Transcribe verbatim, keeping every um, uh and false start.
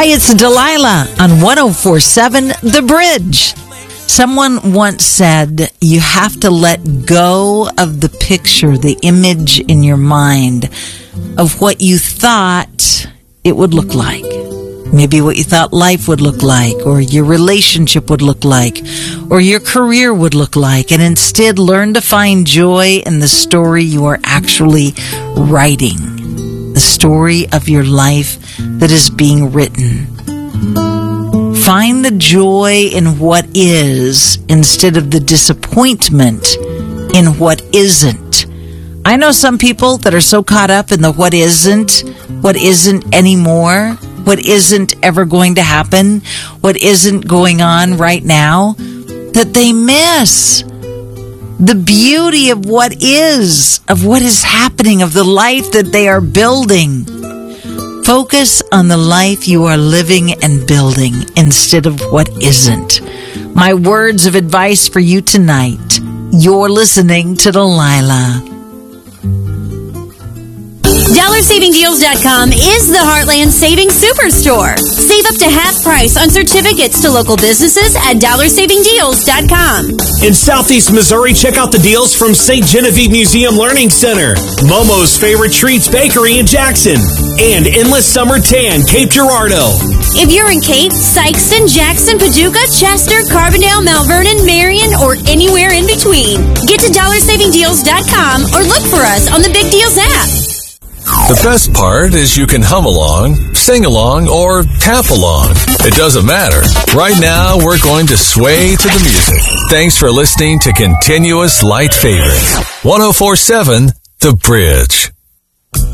Hi, it's Delilah on one oh four point seven The Bridge. Someone once said you have to let go of the picture, the image in your mind of what you thought it would look like. Maybe what you thought life would look like, or your relationship would look like, or your career would look like, and instead learn to find joy in the story you are actually writing, the story of your life that is being written. Find the joy in what is instead of the disappointment in what isn't. I know some people that are so caught up in the what isn't, what isn't anymore, what isn't ever going to happen, what isn't going on right now, that they miss the beauty of what is, of what is happening, of the life that they are building. Focus on the life you are living and building instead of what isn't. My words of advice for you tonight. You're listening to Delilah. Dollar Saving Deals dot com is the Heartland Savings Superstore. Save up to half price on certificates to local businesses at Dollar Saving Deals dot com. In Southeast Missouri, check out the deals from Saint Genevieve Museum Learning Center, Momo's Favorite Treats Bakery in Jackson, and Endless Summer Tan, Cape Girardeau. If you're in Cape, Sykeston, Jackson, Paducah, Chester, Carbondale, Mount Vernon, Marion, or anywhere in between, get to Dollar Saving Deals dot com or look for us on the Big Deals app. The best part is you can hum along, sing along, or tap along. It doesn't matter. Right now, we're going to sway to the music. Thanks for listening to Continuous Light Favorite. one oh four point seven The Bridge.